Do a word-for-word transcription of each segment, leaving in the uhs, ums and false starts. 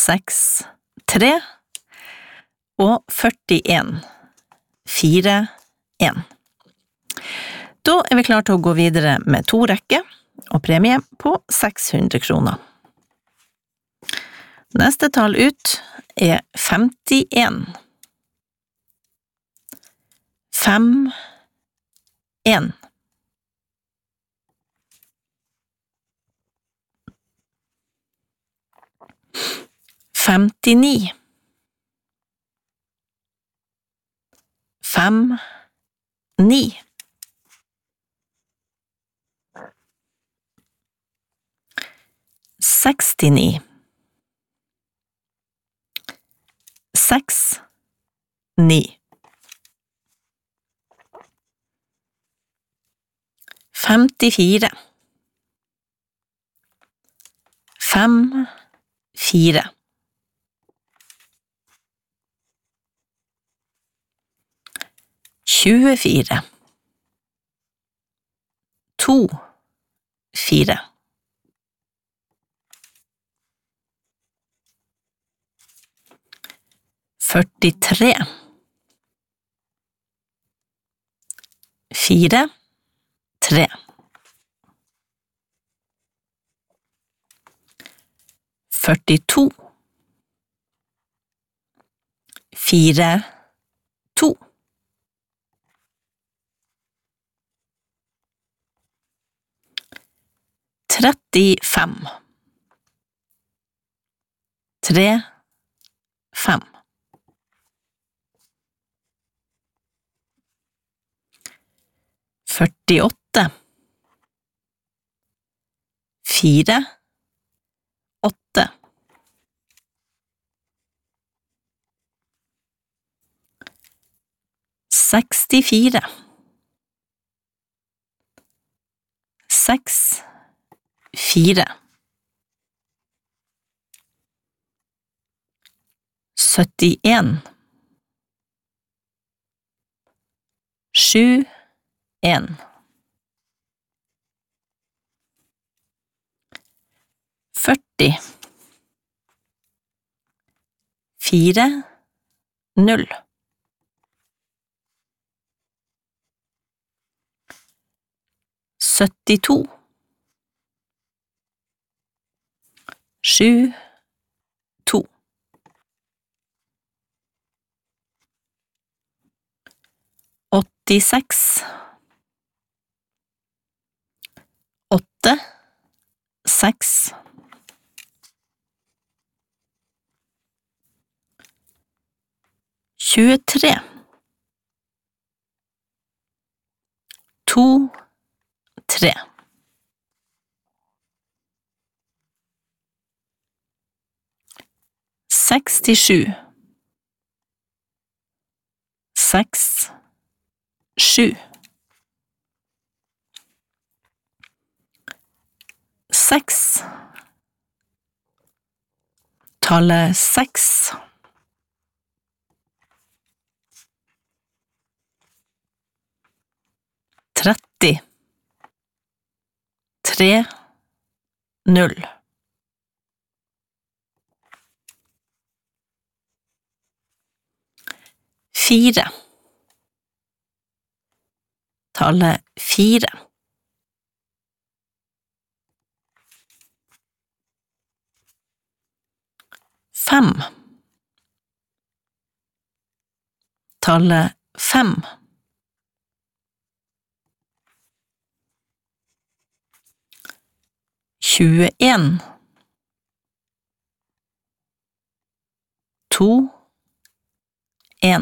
seks, tre og førtien, fire, en. Da er vi klar til å gå videre med to rekker og premie på seks hundre kroner. Neste tall ut er femtien. Fem, en. Femtini. Fem, ni. Sekstini. Seks, ni. Femtifire. Fem, fire. Tjuefire. To, fire. Førtitre. Fire, tre. Førtito. Fire, to. Trettifem. Tre, fem. Førtiåtte. Fire, åtte. Sekstifire. Seks, fire. Syttien. Sju, en. Førti. Fire, null. Syttito. Sju, to. Åttiseks. Åtte, seks. Tjuetre. To, tre. Sekstisju. Seks, sju. Seks. Tallet seks. Tretti. Tre, null. Fire. Tallet fire. Fem. Tallet fem. Tjueen. To, en.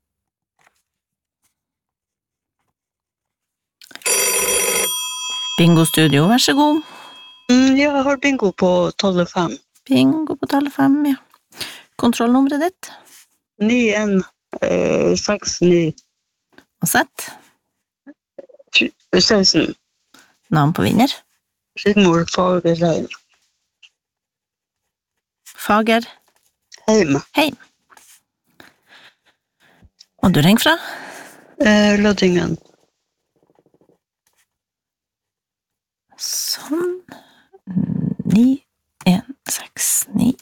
Bingo Studio, vær så god. Mm, jeg har bingo på tallet fem. Bingo på tallet fem, ja. Kontrollnummeret ditt? Ni, en, eh, seks, ni. Og sett? seksten. Navn på vinner? Sigmor Fagerheim. Fager? Heim. Heim. Og du ringer fra? Eh, Lødingen. Sånn. Ni, en, seks, ni.